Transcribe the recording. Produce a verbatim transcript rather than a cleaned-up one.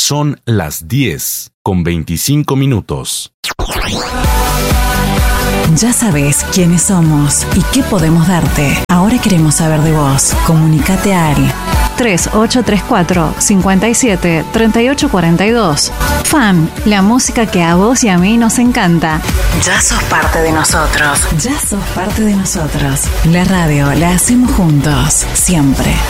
Son las diez con veinticinco minutos. Ya sabes quiénes somos y qué podemos darte. Ahora queremos saber de vos. Comunicate al tres ocho tres cuatro, cinco siete, tres ocho cuatro dos. Fan, la música que a vos y a mí nos encanta. Ya sos parte de nosotros. Ya sos parte de nosotros. La radio la hacemos juntos, siempre.